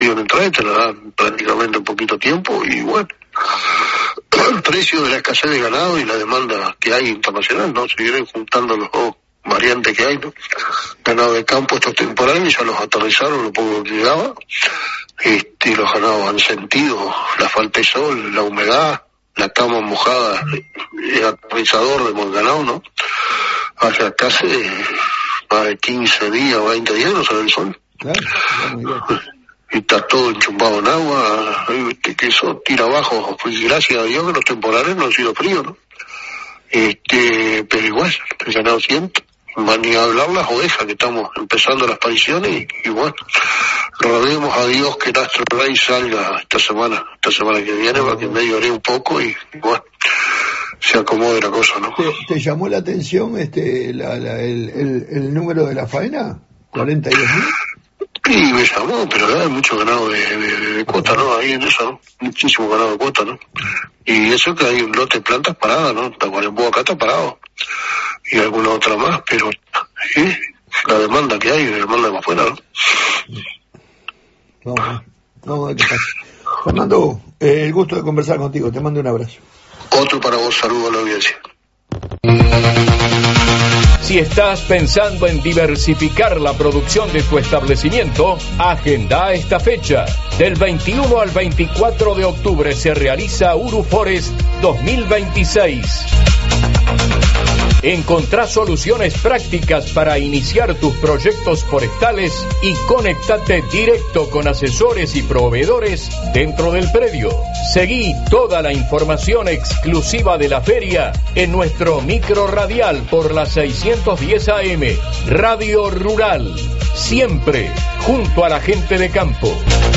pido una entrada y te la dan prácticamente en poquito tiempo, y bueno, el precio de la escasez de ganado y la demanda que hay internacional, ¿no? Se vienen juntando los dos variantes que hay, ¿no? Ganado de campo estos temporales ya los aterrizaron lo poco que quedaba, los ganados han sentido la falta de sol, la humedad, la cama mojada, el aterrizador de buen ganado, ¿no? Hace casi más de 15 días, 20 días no sale el sol. Claro, y está todo enchumbado en agua, que eso tira abajo, pues gracias a Dios que los temporales no han sido fríos, ¿no? Pero igual, el ganado siente, van ni a hablar las ovejas, que estamos empezando las apariciones, y bueno, roguemos a Dios que nuestro rey salga esta semana que viene, para que me llore un poco, y bueno, se acomode la cosa, ¿no? ¿Te llamó la atención el número de la faena? ¿42.000? Sí, me llamó, pero hay mucho ganado de cuota, ¿no? Ahí en eso, ¿no? Muchísimo ganado de cuota, ¿no? Y eso que hay un lote de plantas paradas, ¿no? Tacuarembó acá está parado. Y alguna otra más, pero la demanda que hay, la demanda de más afuera, ¿no? Vamos a ver qué pasa. Fernando, el gusto de conversar contigo, te mando un abrazo. Otro para vos, saludo a la audiencia. Si estás pensando en diversificar la producción de tu establecimiento, agenda esta fecha. Del 21 al 24 de octubre se realiza Uruforest 2026. Encontrá soluciones prácticas para iniciar tus proyectos forestales y conéctate directo con asesores y proveedores dentro del predio. Seguí toda la información exclusiva de la feria en nuestro micro radial por la 610 AM, Radio Rural. Siempre junto a la gente de campo.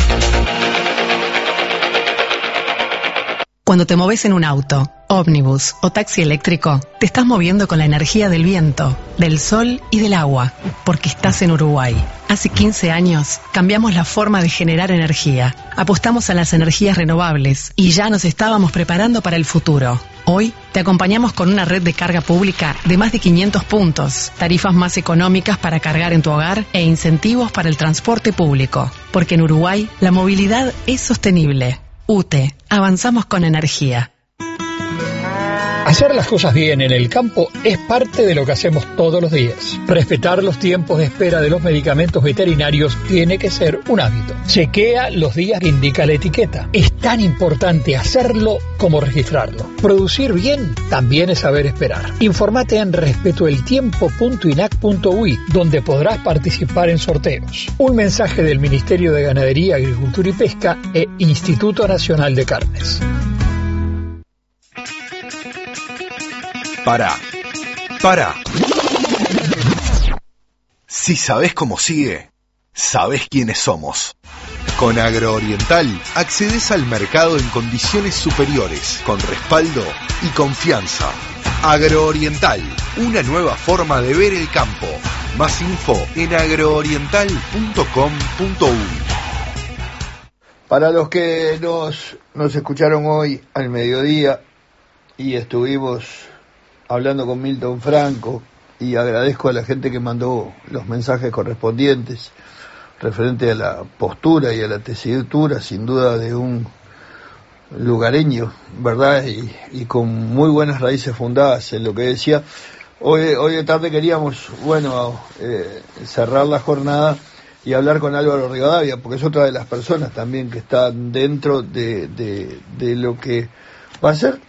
Cuando te moves en un auto, ómnibus o taxi eléctrico, te estás moviendo con la energía del viento, del sol y del agua, porque estás en Uruguay. Hace 15 años cambiamos la forma de generar energía, apostamos a las energías renovables y ya nos estábamos preparando para el futuro. Hoy te acompañamos con una red de carga pública de más de 500 puntos, tarifas más económicas para cargar en tu hogar e incentivos para el transporte público, porque en Uruguay la movilidad es sostenible. UTE, avanzamos con energía. Hacer las cosas bien en el campo es parte de lo que hacemos todos los días. Respetar los tiempos de espera de los medicamentos veterinarios tiene que ser un hábito. Chequea los días que indica la etiqueta. Es tan importante hacerlo como registrarlo. Producir bien también es saber esperar. Informate en respetoeltiempo.inac.ui, donde podrás participar en sorteos. Un mensaje del Ministerio de Ganadería, Agricultura y Pesca e Instituto Nacional de Carnes. Pará. Si sabés cómo sigue, sabés quiénes somos. Con Agrooriental accedes al mercado en condiciones superiores, con respaldo y confianza. Agrooriental, una nueva forma de ver el campo. Más info en agrooriental.com.uy. Para los que nos escucharon hoy al mediodía y estuvimos hablando con Milton Franco, y agradezco a la gente que mandó los mensajes correspondientes referente a la postura y a la tesitura, sin duda, de un lugareño, ¿verdad? Y con muy buenas raíces fundadas en lo que decía. Hoy de tarde queríamos, cerrar la jornada y hablar con Álvaro Rivadavia, porque es otra de las personas también que están dentro de lo que va a ser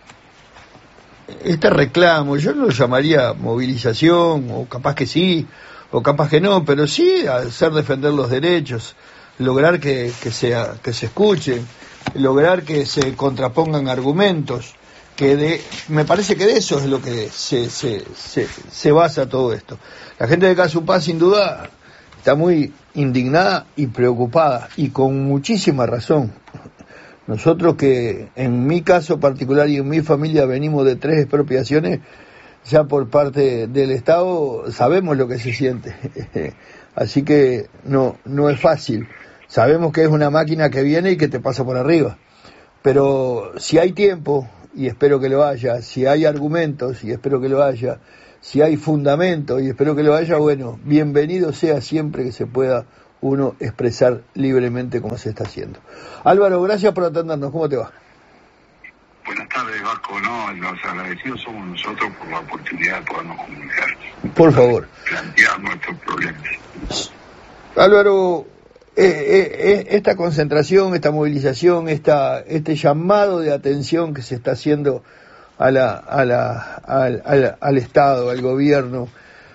este reclamo. Yo no lo llamaría movilización, o capaz que sí, o capaz que no, pero sí hacer defender los derechos, lograr que se escuchen, lograr que se contrapongan argumentos, me parece que de eso es lo que se basa todo esto. La gente de Casupá sin duda está muy indignada y preocupada, y con muchísima razón. Nosotros, que en mi caso particular y en mi familia venimos de 3 expropiaciones ya por parte del Estado, sabemos lo que se siente. Así que no es fácil. Sabemos que es una máquina que viene y que te pasa por arriba. Pero si hay tiempo, y espero que lo haya, si hay argumentos, y espero que lo haya, si hay fundamento, y espero que lo haya, bueno, bienvenido sea siempre que se pueda uno expresar libremente como se está haciendo. Álvaro, gracias por atendernos. ¿Cómo te va? Buenas tardes, Vasco. No, los agradecidos somos nosotros por la oportunidad de podernos comunicar. Por favor. Plantear nuestros problemas. Álvaro, esta concentración, esta movilización, este llamado de atención que se está haciendo al Estado, al gobierno,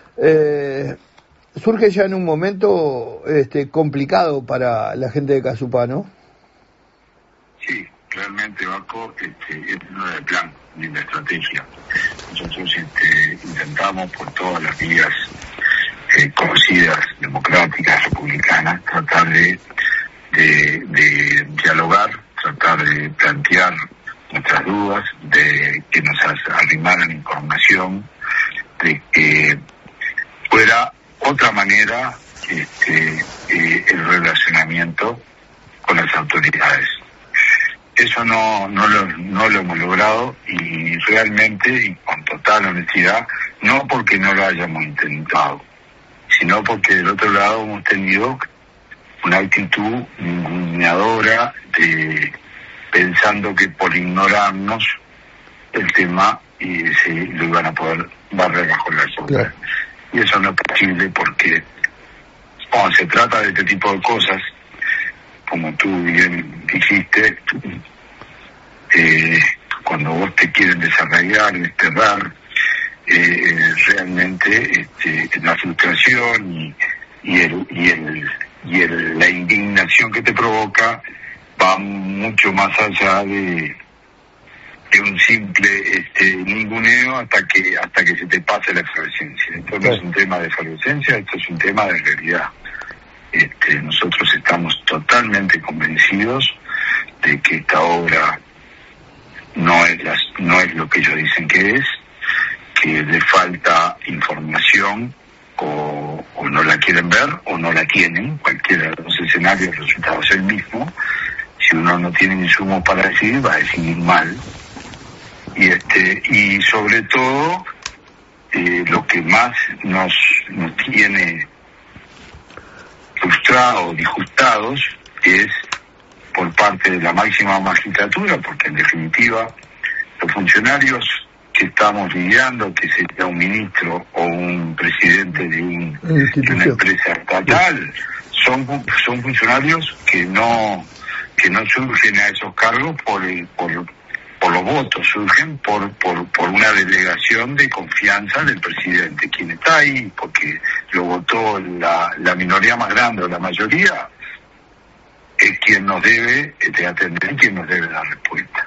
surge ya en un momento complicado para la gente de Casupá, ¿no? Sí, realmente, Vasco, no es el plan ni la estrategia. Nosotros intentamos por todas las vías conocidas, democráticas, republicanas, tratar de dialogar, tratar de plantear nuestras dudas, de que nos arrimaran información, de que fuera otra manera el relacionamiento con las autoridades. Eso no lo hemos logrado, y realmente, y con total honestidad, no porque no lo hayamos intentado, sino porque del otro lado hemos tenido una actitud ninguneadora, pensando que por ignorarnos el tema lo iban a poder barrer bajo la alfombra. Claro. Y eso no es posible, porque cuando se trata de este tipo de cosas, como tú bien dijiste, cuando vos te quieren desarraigar, desterrar, realmente la frustración la indignación que te provoca va mucho más allá de un simple ninguneo hasta que se te pase la efervescencia. Esto no es un tema de efervescencia, esto es un tema de realidad. Nosotros estamos totalmente convencidos de que esta obra no es lo que ellos dicen que es, que le falta información, o no la quieren ver o no la tienen. Cualquiera de los escenarios, el resultado es el mismo. Si uno no tiene insumos para decidir, va a decidir mal. Y sobre todo, lo que más nos tiene frustrados, disgustados, es por parte de la máxima magistratura, porque en definitiva los funcionarios que estamos lidiando, que sea un ministro o un presidente de una empresa estatal, son funcionarios que no surgen a esos cargos por los votos, surgen por una delegación de confianza del presidente. Quien está ahí porque lo votó la minoría más grande o la mayoría, es quien nos debe atender, quien nos debe dar respuesta.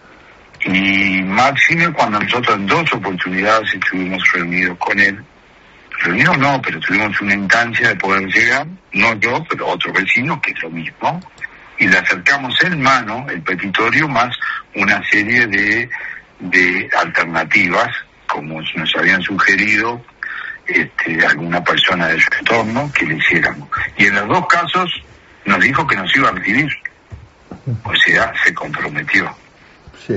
Y máxime cuando nosotros en 2 oportunidades estuvimos reunidos con él. Reunidos no, pero tuvimos una instancia de poder llegar, no yo, pero otro vecino, que es lo mismo, y le acercamos en mano el petitorio más una serie de alternativas, como nos habían sugerido alguna persona de su entorno, que le hiciéramos. Y en los 2 casos nos dijo que nos iba a recibir, o sea, se comprometió. Sí.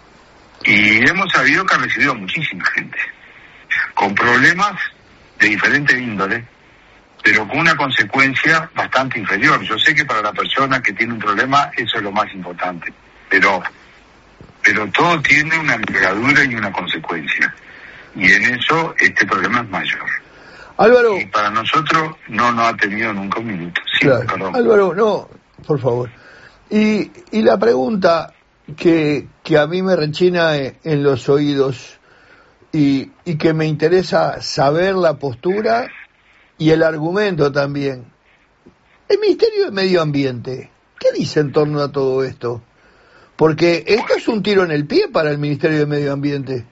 Y hemos sabido que ha recibido muchísima gente, con problemas de diferente índole, pero con una consecuencia bastante inferior. Yo sé que para la persona que tiene un problema eso es lo más importante, pero todo tiene una envergadura y una consecuencia, y en eso este problema es mayor. Álvaro, y para nosotros no ha tenido nunca un minuto. Sí, claro. Perdón. Álvaro, no, por favor. Y la pregunta que a mí me rechina en los oídos y que me interesa saber la postura y el argumento también. El Ministerio de Medio Ambiente, ¿qué dice en torno a todo esto? Porque esto es un tiro en el pie para el Ministerio de Medio Ambiente.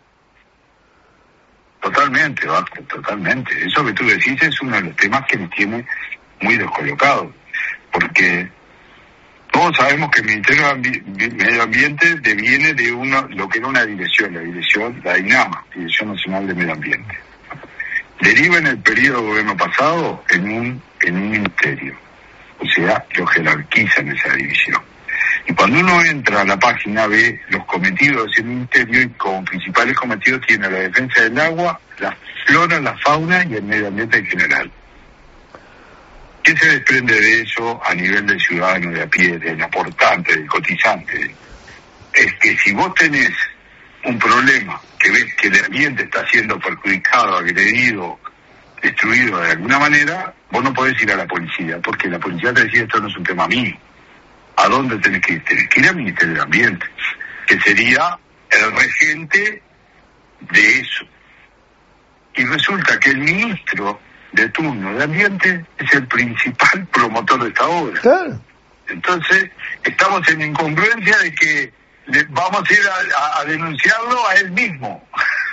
Totalmente, Vasco, totalmente. Eso que tú decís es uno de los temas que nos tiene muy descolocados, porque todos sabemos que el Ministerio de Medio Ambiente deviene de lo que era una dirección, la INAMA, Dirección Nacional de Medio Ambiente. Deriva en el periodo de gobierno pasado en un ministerio, o sea, lo jerarquizan esa división. Y cuando uno entra a la página ve los cometidos de ese ministerio, y como principales cometidos tiene la defensa del agua, la flora, la fauna y el medio ambiente en general. ¿Qué se desprende de eso a nivel del ciudadano de a pie, del aportante, del cotizante? Es que si vos tenés un problema, que ves que el ambiente está siendo perjudicado, agredido, destruido de alguna manera, vos no podés ir a la policía, porque la policía te decía, esto no es un tema mío. ¿A dónde tenés que ir? Tenés que ir al Ministerio del Ambiente, que sería el regente de eso. Y resulta que el ministro de turno de Ambiente es el principal promotor de esta obra. Claro. Entonces, estamos en incongruencia de que vamos a ir a denunciarlo a él mismo.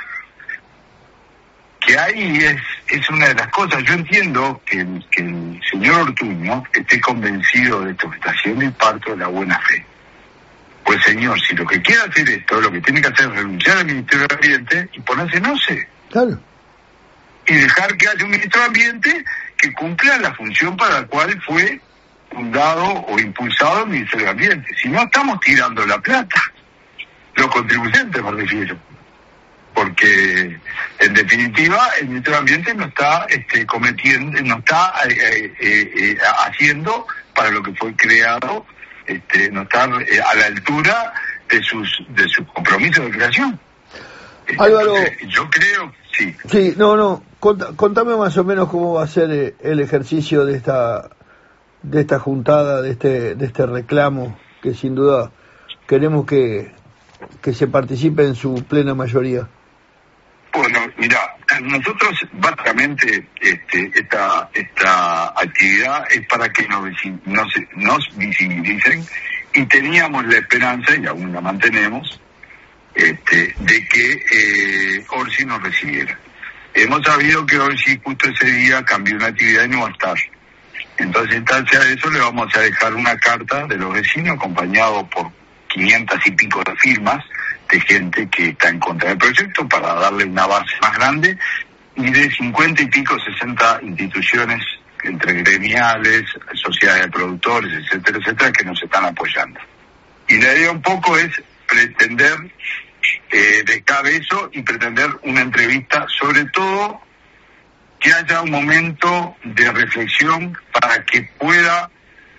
Que ahí es una de las cosas. Yo entiendo que el señor Ortuño esté convencido de esto que está haciendo y parto de la buena fe. Pues señor, si lo que quiere hacer esto, lo que tiene que hacer es renunciar al Ministerio del Ambiente y ponerse en OCE. Claro. Y dejar que haya un ministro de Ambiente que cumpla la función para la cual fue fundado o impulsado el Ministerio de Ambiente. Si no, estamos tirando la plata. Los contribuyentes, me refiero. Porque, en definitiva, el Ministerio de Ambiente no está cometiendo, no está haciendo para lo que fue creado, no está a la altura de sus compromisos de creación. Álvaro, yo creo, sí. Sí, contame más o menos cómo va a ser el ejercicio de esta juntada, de este reclamo, que sin duda queremos que se participe en su plena mayoría. Bueno, mira, nosotros básicamente esta actividad es para que nos visibilicen, y teníamos la esperanza, y aún la mantenemos, de que Orsi nos recibiera. Hemos sabido que Orsi justo ese día cambió una actividad y no va a estar. Entonces, en instancia de eso, le vamos a dejar una carta de los vecinos, acompañado por 500 y pico de firmas de gente que está en contra del proyecto, para darle una base más grande, y de 50 y pico, 60 instituciones, entre gremiales, sociedades de productores, etcétera, etcétera, que nos están apoyando. Y la idea un poco es pretender dejar eso y pretender una entrevista, sobre todo que haya un momento de reflexión para que pueda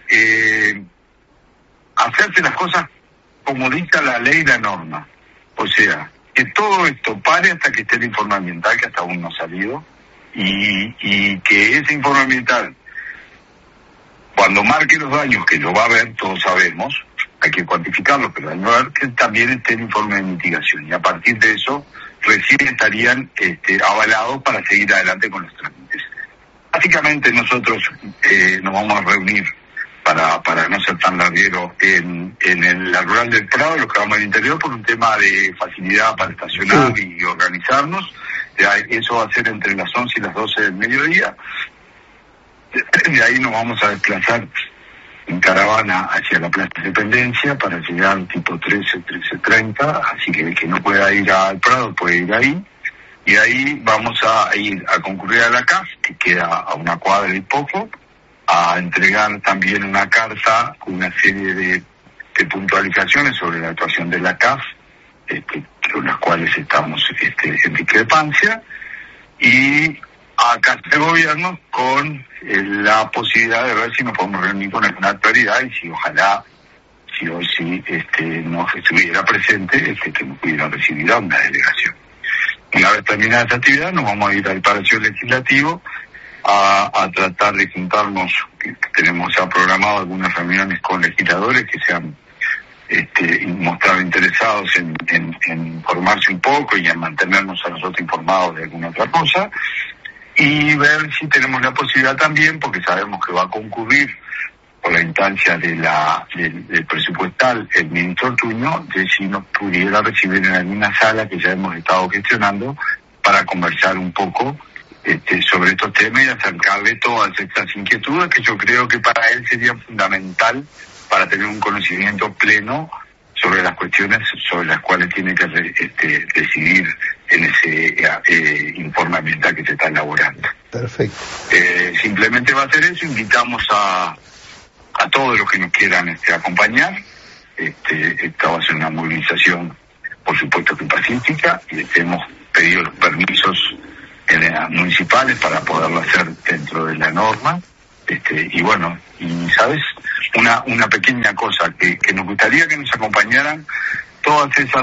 hacerse las cosas como dicta la ley y la norma. O sea, que todo esto pare hasta que esté el informe ambiental, que hasta aún no ha salido, y que ese informe ambiental, cuando marque los daños, que lo va a haber, todos sabemos, hay que cuantificarlo, pero hay que ver que también esté el informe de mitigación, y a partir de eso recién estarían avalados para seguir adelante con los trámites. Básicamente nosotros nos vamos a reunir para no ser tan larguero en la rural del Prado, los que vamos al interior, por un tema de facilidad para estacionar y organizarnos. Eso va a ser entre las 11 y las 12 del mediodía. De ahí nos vamos a desplazar en caravana hacia la Plaza Independencia para llegar tipo 13:30, así que el que no pueda ir al Prado puede ir ahí. Y ahí vamos a ir a concurrir a la CAF, que queda a una cuadra y poco, a entregar también una carta con una serie de puntualizaciones sobre la actuación de la CAF, con las cuales estamos en discrepancia, y a Casa de Gobierno con la posibilidad de ver si nos podemos reunir con alguna autoridad, y si ojalá, si hoy sí no estuviera presente, que nos pudiera recibir a una delegación. Una vez terminada esta actividad, nos vamos a ir al Palacio Legislativo a tratar de juntarnos. Tenemos ya programado algunas reuniones con legisladores que se han mostrado interesados en informarse un poco y en mantenernos a nosotros informados de alguna otra cosa, y ver si tenemos la posibilidad también, porque sabemos que va a concurrir por la instancia del presupuestal el ministro Ortuño, de si nos pudiera recibir en alguna sala que ya hemos estado gestionando para conversar un poco sobre estos temas y acercarle todas estas inquietudes, que yo creo que para él sería fundamental para tener un conocimiento pleno sobre las cuestiones sobre las cuales tiene que decidir en ese informe ambiental que se está elaborando. Perfecto. Simplemente va a ser eso. Invitamos a todos los que nos quieran acompañar. Esta va a ser una movilización, por supuesto que pacífica, y hemos pedido los permisos municipales para poderlo hacer dentro de la norma, Y bueno, y sabes, una pequeña cosa que nos gustaría que nos acompañaran todas esas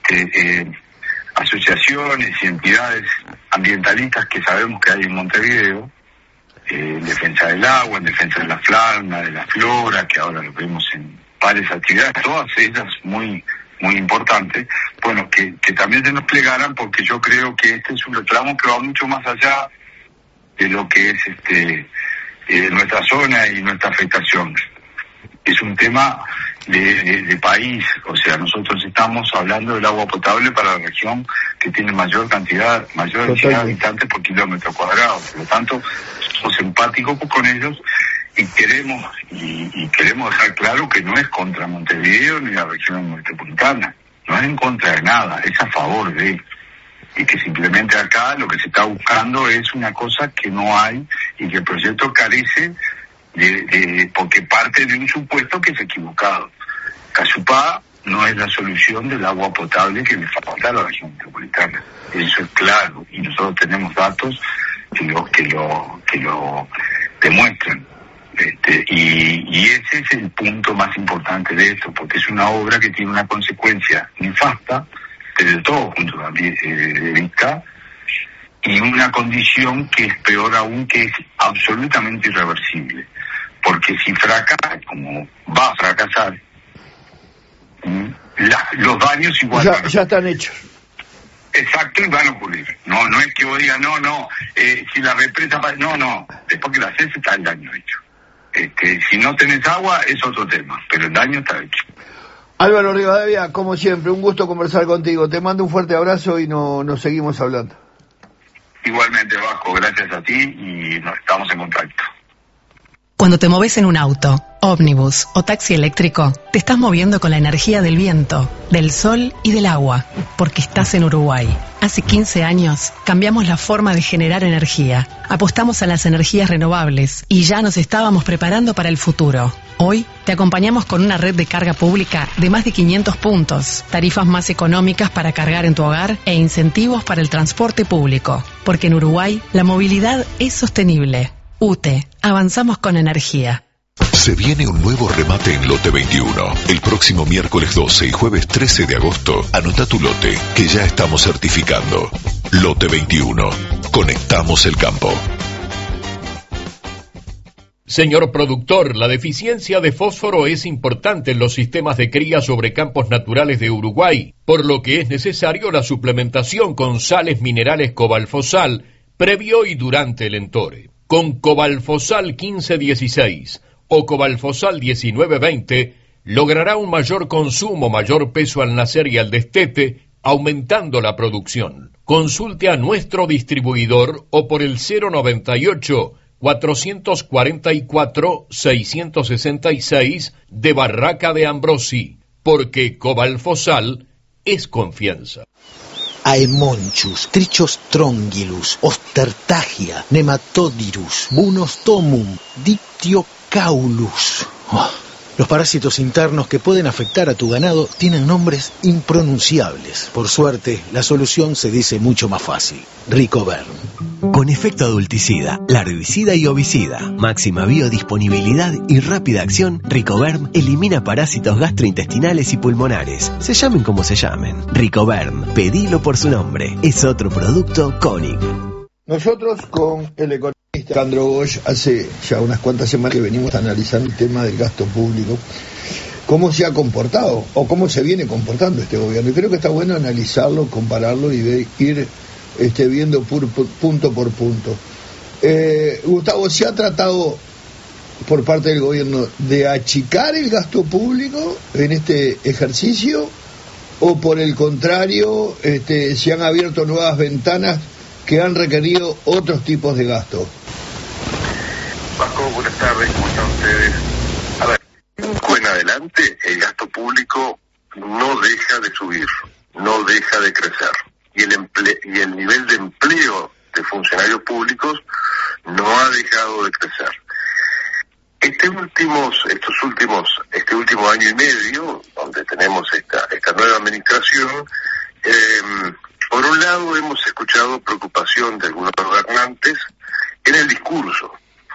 asociaciones y entidades ambientalistas que sabemos que hay en Montevideo, en defensa del agua, en defensa de la fauna, de la flora, que ahora lo vemos en varias actividades, todas ellas muy muy importantes, bueno, que también se nos plegaran, porque yo creo que este es un reclamo que va mucho más allá de lo que es nuestra zona y nuestra afectación. Es un tema de país, o sea, nosotros estamos hablando del agua potable para la región que tiene mayor densidad de habitantes por kilómetro cuadrado. Por lo tanto, somos empáticos con ellos y queremos dejar claro que no es contra Montevideo ni la región metropolitana, no es en contra de nada, es a favor de, y que simplemente acá lo que se está buscando es una cosa que no hay y que el proyecto carece porque parte de un supuesto que es equivocado. Casupá no es la solución del agua potable que le falta a la región metropolitana, eso es claro, y nosotros tenemos datos que lo demuestran. Y ese es el punto más importante de esto, porque es una obra que tiene una consecuencia nefasta desde todo punto de vista, y una condición que es peor aún, que es absolutamente irreversible, porque si fracasa, como va a fracasar, los daños igual ya están hechos. Exacto, y van a ocurrir. No es que vos digas, si la represa... No, después que la haces está el daño hecho. Si no tenés agua es otro tema, pero el daño está hecho. Álvaro Rivadavia, como siempre, un gusto conversar contigo. Te mando un fuerte abrazo y nos seguimos hablando. Igualmente, Vasco, gracias a ti y nos estamos en contacto. Cuando te moves en un auto, ómnibus o taxi eléctrico, te estás moviendo con la energía del viento, del sol y del agua, porque estás en Uruguay. Hace 15 años cambiamos la forma de generar energía, apostamos a las energías renovables y ya nos estábamos preparando para el futuro. Hoy te acompañamos con una red de carga pública de más de 500 puntos, tarifas más económicas para cargar en tu hogar e incentivos para el transporte público, porque en Uruguay la movilidad es sostenible. UTE, avanzamos con energía. Se viene un nuevo remate en Lote 21. El próximo miércoles 12 y jueves 13 de agosto, anota tu lote, que ya estamos certificando. Lote 21. Conectamos el campo. Señor productor, la deficiencia de fósforo es importante en los sistemas de cría sobre campos naturales de Uruguay, por lo que es necesario la suplementación con sales minerales cobalfosal previo y durante el entore. Con cobalfosal 1516 o cobalfosal 1920 logrará un mayor consumo, mayor peso al nacer y al destete, aumentando la producción. Consulte a nuestro distribuidor o por el 098-444-666 de Barraca de Ambrosi, porque cobalfosal es confianza. Aemonchus, Trichos trongylus, Ostertagia, Nematodirus, Bunostomum, Dictiocaulus. Los parásitos internos que pueden afectar a tu ganado tienen nombres impronunciables. Por suerte, la solución se dice mucho más fácil. Ricoverm. Con efecto adulticida, larvicida y ovicida, máxima biodisponibilidad y rápida acción, Ricoverm elimina parásitos gastrointestinales y pulmonares. Se llamen como se llamen. Ricoverm, pedilo por su nombre. Es otro producto Koenig. Nosotros con el economista Sandro Bosch hace ya unas cuantas semanas que venimos analizando el tema del gasto público, cómo se ha comportado o cómo se viene comportando este gobierno. Y creo que está bueno analizarlo, compararlo y ir viendo punto por punto. Gustavo, ¿se ha tratado por parte del gobierno de achicar el gasto público en este ejercicio o por el contrario se han abierto nuevas ventanas que han requerido otros tipos de gasto? Vasco, buenas tardes, ¿cómo están ustedes? A ver, en adelante el gasto público no deja de subir, no deja de crecer, y el nivel de empleo de funcionarios públicos no ha dejado de crecer. Este último año y medio, donde tenemos esta nueva administración, por un lado hemos escuchado preocupación de algunos gobernantes en el discurso,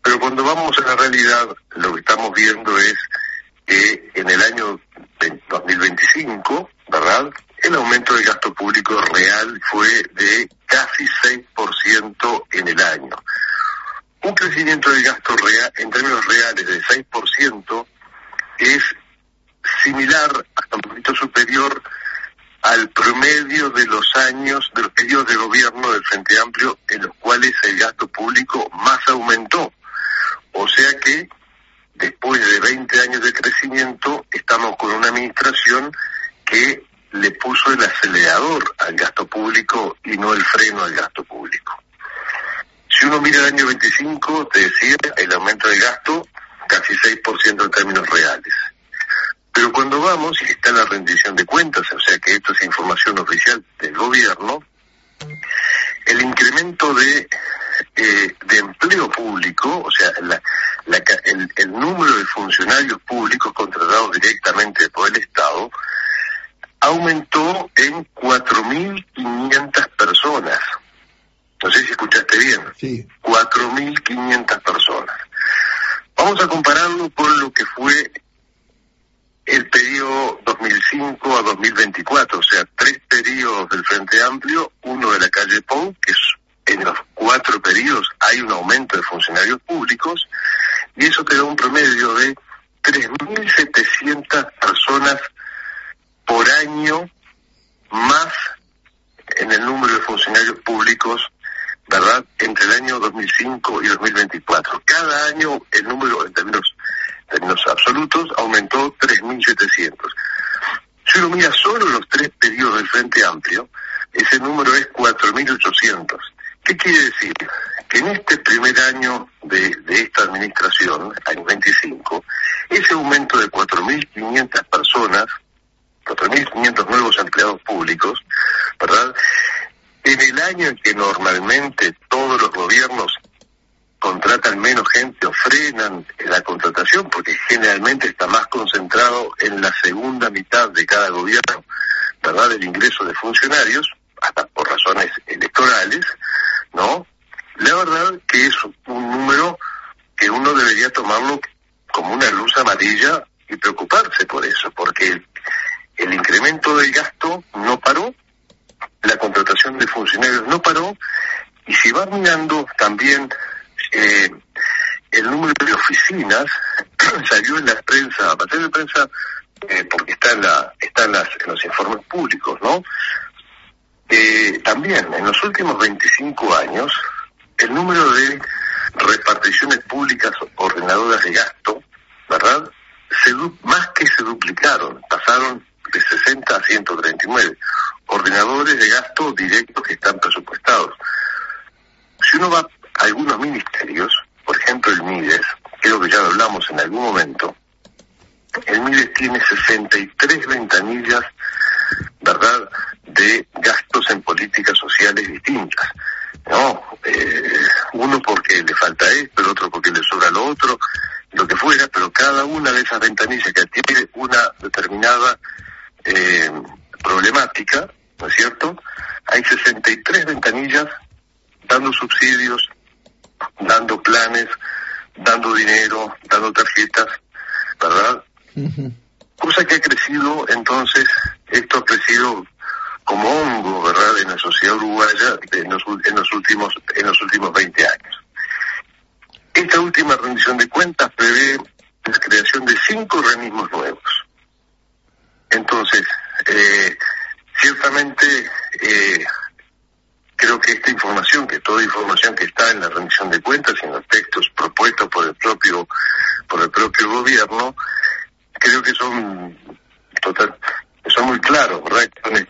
Pero cuando vamos a la realidad, lo que estamos viendo es que en el año 2025, ¿verdad?, el aumento del gasto público real fue de casi 6% en el año. Un crecimiento del gasto real, en términos reales, de 6% es similar, hasta un poquito superior, al promedio de los años, de los periodos de gobierno del Frente Amplio, en los cuales el gasto público más aumentó. O sea que, después de 20 años de crecimiento, estamos con una administración que le puso el acelerador al gasto público y no el freno al gasto público. Si uno mira el año 25, te decía, el aumento del gasto, casi 6% en términos reales. Pero cuando vamos, y está en la rendición de cuentas, o sea que esto es información oficial del gobierno, el incremento de empleo público, o sea, el número de funcionarios públicos contratados directamente por el Estado, aumentó en 4.500 personas. No sé si escuchaste bien. Sí. 4.500 personas. Vamos a compararlo con lo que fue el periodo 2005 a 2024, o sea, 3 periodos del Frente Amplio, uno de la calle Pou, que es, en los 4 periodos hay un aumento de funcionarios públicos, y eso te da un promedio de 3.700 personas por año más en el número de funcionarios públicos, ¿verdad?, entre el año 2005 y 2024. Cada año el número, en términos absolutos, aumentó 3.700. Si uno mira solo los 3 periodos del Frente Amplio, ese número es 4.800. ¿Qué quiere decir? Que en este primer año de esta administración, año 25, ese aumento de 4.500 personas, 4.500 nuevos empleados públicos, ¿verdad?, en el año en que normalmente todos los gobiernos contratan menos gente o frenan la contratación, porque generalmente está más concentrado en la segunda mitad de cada gobierno, ¿verdad?, el ingreso de funcionarios, hasta por razones electorales, ¿no? La verdad que es un número que uno debería tomarlo como una luz amarilla y preocuparse por eso, porque el incremento del gasto no paró, la contratación de funcionarios no paró, y si va mirando también el número de oficinas, salió en la prensa, a partir de prensa, porque está en los informes públicos, ¿no? También en los últimos 25 años, el número de reparticiones públicas ordenadoras de gasto, ¿verdad?, más que se duplicaron, pasaron de 60 a 139 ordenadores de gasto directos que están presupuestados. Si uno va a algunos ministerios, por ejemplo el MIDES, creo que ya lo hablamos en algún momento, el MIDES tiene 63 ventanillas, ¿verdad?, de gastos en políticas sociales distintas, ¿no? Uno porque le falta esto, el otro porque le sobra lo otro, lo que fuera, pero cada una de esas ventanillas que tiene una determinada problemática, ¿no es cierto? Hay 63 ventanillas dando subsidios, dando planes, dando dinero, dando tarjetas, ¿verdad? Uh-huh. Cosa que ha crecido, entonces, esto ha crecido como hongo, ¿verdad?, en la sociedad uruguaya en los últimos 20 años. Esta última rendición de cuentas prevé la creación de 5 organismos nuevos. Entonces, ciertamente, creo que esta información, que toda información que está en la rendición de cuentas y en los textos propuestos por el propio gobierno, creo que son muy claros, ¿verdad? Son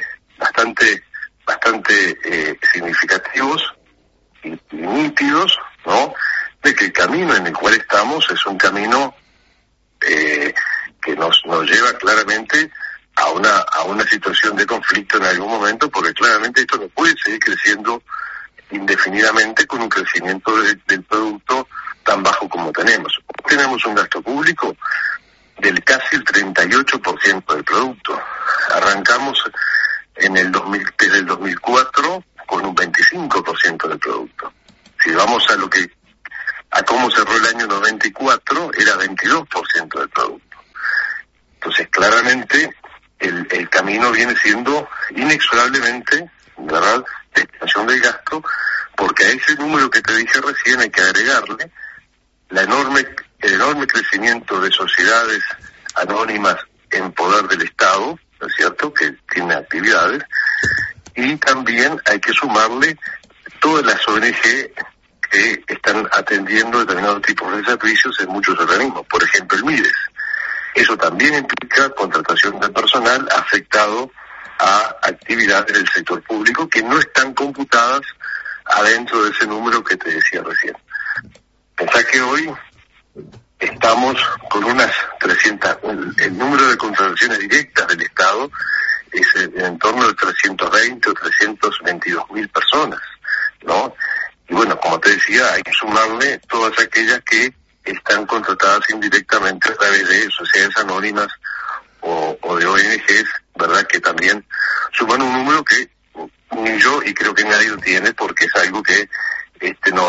bastante significativos y nítidos, ¿no?, de que el camino en el cual estamos es un camino que nos lleva claramente a una situación de conflicto en algún momento, porque claramente esto no puede seguir creciendo indefinidamente con un crecimiento del producto tan bajo como tenemos. Tenemos un gasto público del casi el 38% del producto. Arrancamos desde el 2004 con un 25% del producto. Si vamos a lo que a cómo cerró el año 94, era 22% del producto. Entonces, claramente, el camino viene siendo inexorablemente, ¿verdad?, de expansión del gasto, porque a ese número que te dije recién hay que agregarle el enorme crecimiento de sociedades anónimas en poder del Estado, ¿no es cierto?, que tiene actividades, y también hay que sumarle todas las ONG que están atendiendo determinados tipos de servicios en muchos organismos, por ejemplo el MIDES. Eso también implica contratación de personal afectado a actividades del sector público que no están computadas adentro de ese número que te decía recién. Pensá que hoy estamos con unas 300, el número de contrataciones directas del Estado es en torno de 320 o 322.000 personas, ¿no? Y bueno, como te decía, hay que sumarle todas aquellas que están contratadas indirectamente a través de sociedades anónimas o de ONGs, ¿verdad?, que también suman un número que ni yo y creo que nadie lo tiene, porque es algo que no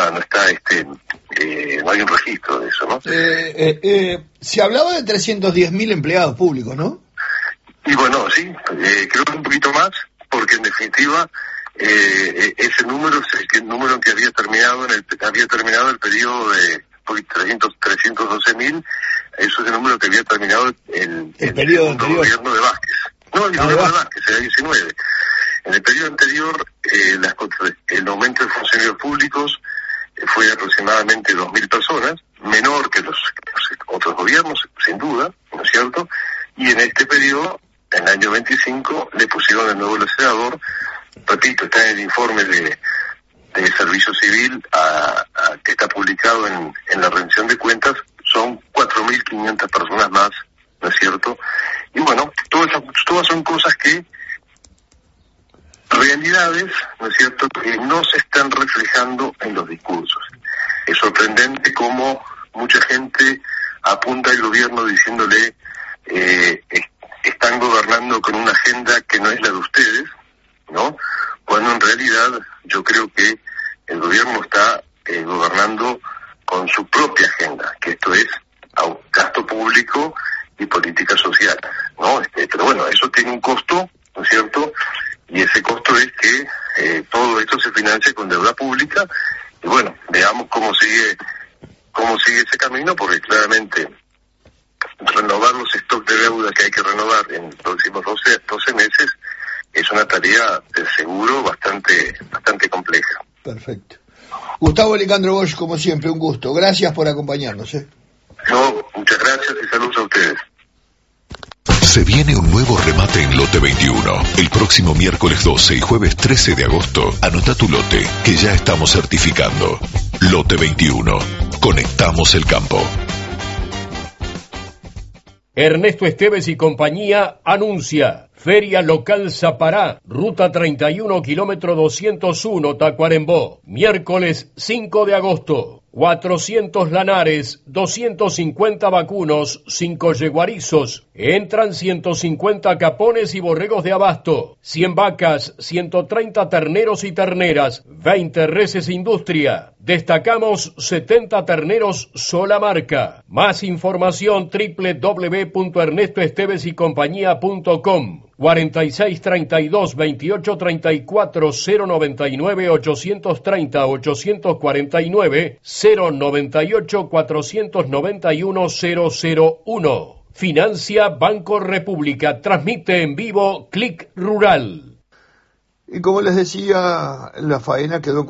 hay un registro de eso, ¿no? Se hablaba de 310.000 empleados públicos, ¿no? Y bueno, sí, creo que un poquito más, porque en definitiva ese número es el número que había terminado el periodo de 312.000, eso es el número que había terminado el periodo anterior. Gobierno de Vázquez. No, el gobierno de Vázquez, era 19. En el periodo anterior, el aumento de funcionarios públicos fue de aproximadamente 2.000 personas, menor que los otros gobiernos, sin duda, ¿no es cierto? Y en este periodo, en el año 25, le pusieron de nuevo el senador, repito, está en el informe de Servicio Civil que está publicado en la rendición de cuentas, son 4.500 personas más, ¿no es cierto? Y bueno, todas son cosas que, realidades, ¿no es cierto?, que no se están reflejando en los discursos. Es sorprendente cómo mucha gente apunta al gobierno diciéndole están gobernando con una agenda que no es la de ustedes, ¿no? Cuando en realidad yo creo que el gobierno está gobernando con su propia agenda, que esto es gasto público y política social, ¿no? Pero bueno, eso tiene un costo, ¿no es cierto?, y ese costo es que todo esto se financia con deuda pública, y bueno, veamos cómo sigue ese camino, porque claramente renovar los stocks de deuda que hay que renovar en los próximos 12 meses es una tarea de seguro bastante compleja. Perfecto. Gustavo Licandro Bosch, como siempre, un gusto. Gracias por acompañarnos. No, muchas gracias y saludos a ustedes. Se viene un nuevo remate en Lote 21. El próximo miércoles 12 y jueves 13 de agosto, anota tu lote, que ya estamos certificando. Lote 21. Conectamos el campo. Ernesto Esteves y compañía anuncia Feria Local Zapará, Ruta 31, kilómetro 201, Tacuarembó, miércoles 5 de agosto. 400 lanares, 250 vacunos, 5 yeguarizos. Entran 150 capones y borregos de abasto, 100 vacas, 130 terneros y terneras, 20 reses industria. Destacamos 70 terneros sola marca. Más información www.ernestoestevesycompañía.com. 4632 2834 099 830 849 098 491 001. Financia Banco República. Transmite en vivo Clic Rural. Y como les decía, la faena quedó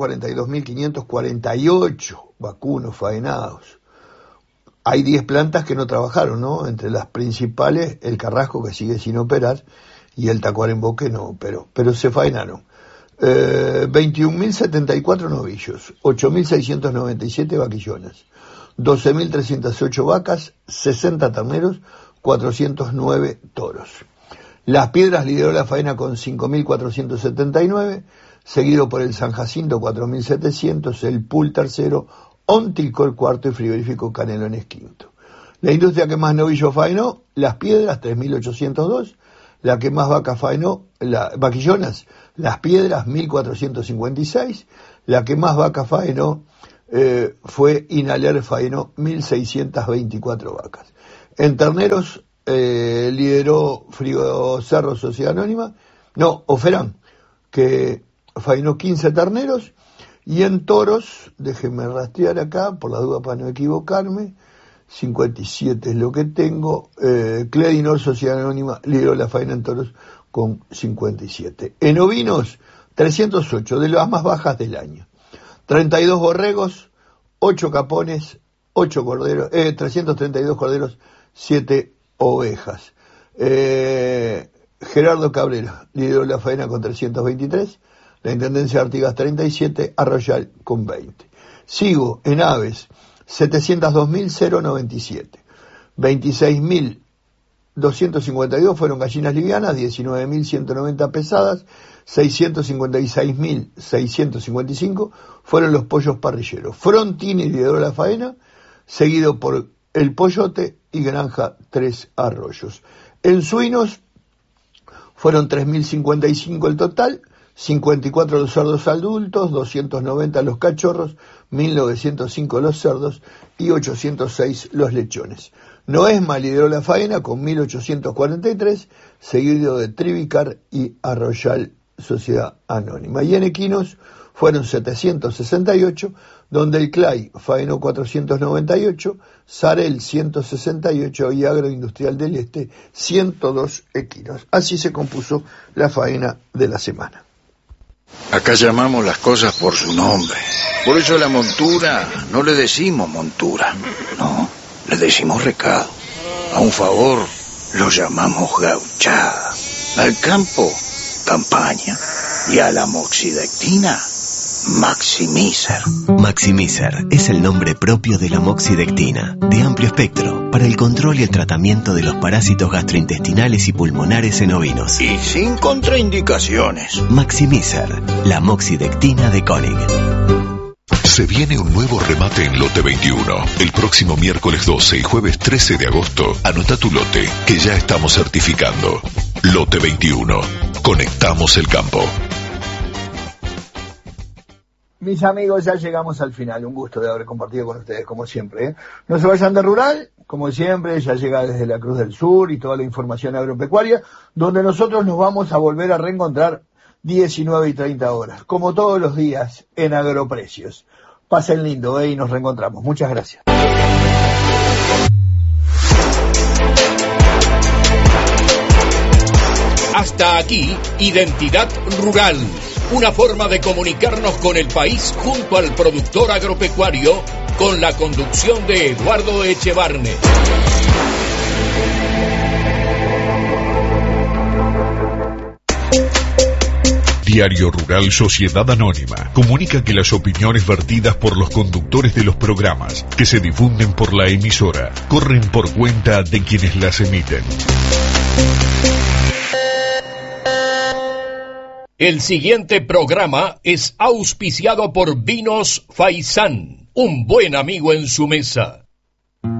42.548 vacunos faenados. Hay 10 plantas que no trabajaron, ¿no? Entre las principales, el Carrasco, que sigue sin operar, y el Tacuarembó, que no operó, pero se faenaron. 21.074 novillos, 8.697 vaquillonas, 12.308 vacas, 60 terneros, 409 toros. Las Piedras lideró la faena con 5.479, seguido por el San Jacinto 4.700, el Pool tercero, Ontilco el cuarto y Frigorífico Canelones quinto. La industria que más novillos faenó, Las Piedras 3.802, la que más vacas faenó, vaquillonas, Las Piedras 1.456, la que más vacas faenó, fue Inaler faenó 1.624 vacas. En terneros lideró Frigo Cerro Sociedad Anónima, Oferán, que faenó 15 terneros, y en toros, déjenme rastrear acá, por la duda para no equivocarme, 57 es lo que tengo, Cledinor Sociedad Anónima lideró la faena en toros con 57. En ovinos, 308, de las más bajas del año. 32 borregos, 8 capones, 8 corderos, 332 corderos, 7 ovejas. Gerardo Cabrera lideró la faena con 323, la Intendencia de Artigas 37, Arroyal con 20. Sigo en aves, 702.097, 26.252 fueron gallinas livianas, 19.190 pesadas, 656.655 fueron los pollos parrilleros. Frontini lideró la faena, seguido por El Pollote y Granja Tres Arroyos. En suinos fueron 3.055 el total, 54 los cerdos adultos, 290 los cachorros, 1.905 los cerdos y 806 los lechones. Noesma lideró la faena con 1.843, seguido de Trivicar y Arroyal Sociedad Anónima. Y en equinos fueron 768, donde el Clay faenó 498, Sarel 168 y Agroindustrial del Este 102 equinos. Así se compuso la faena de la semana. Acá llamamos las cosas por su nombre. Por eso a la montura no le decimos montura, no, le decimos recado. A un favor lo llamamos gauchada. Al campo, campaña. Y a la moxidectina, Maximizer. Maximizer es el nombre propio de la moxidectina, de amplio espectro, para el control y el tratamiento de los parásitos gastrointestinales y pulmonares en ovinos. Y sin contraindicaciones. Maximizer, la moxidectina de Koenig. Se viene un nuevo remate en Lote 21. El próximo miércoles 12 y jueves 13 de agosto, anota tu lote, que ya estamos certificando. Lote 21. Conectamos el campo. Mis amigos, ya llegamos al final. Un gusto de haber compartido con ustedes, como siempre. No se vayan de rural, como siempre, ya llega desde la Cruz del Sur y toda la información agropecuaria, donde nosotros nos vamos a volver a reencontrar 19 y 30 horas, como todos los días, en Agroprecios. Pasen lindo, y nos reencontramos. Muchas gracias. Hasta aquí, Identidad Rural, una forma de comunicarnos con el país junto al productor agropecuario, con la conducción de Eduardo Echevarne. Diario Rural Sociedad Anónima comunica que las opiniones vertidas por los conductores de los programas que se difunden por la emisora corren por cuenta de quienes las emiten. El siguiente programa es auspiciado por Vinos Faisán, un buen amigo en su mesa.